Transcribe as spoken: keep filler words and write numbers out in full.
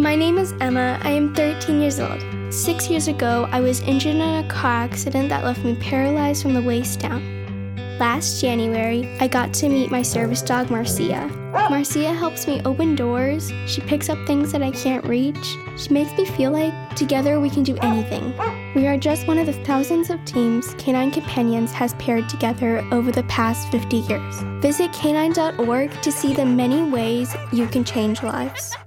My name is Emma. I am thirteen years old. Six years ago, I was injured in a car accident that left me paralyzed from the waist down. Last January, I got to meet my service dog, Marcia. Marcia helps me open doors. She picks up things that I can't reach. She makes me feel like together we can do anything. We are just one of the thousands of teams Canine Companions has paired together over the past fifty years. Visit canine dot org to see the many ways you can change lives.